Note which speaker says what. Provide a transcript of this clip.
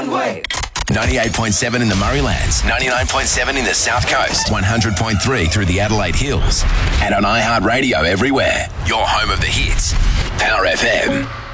Speaker 1: Wave.
Speaker 2: 98.7 in the Murraylands, 99.7 in the South Coast, 100.3 through the Adelaide Hills, and on iHeartRadio everywhere. Your home of the hits. Power FM.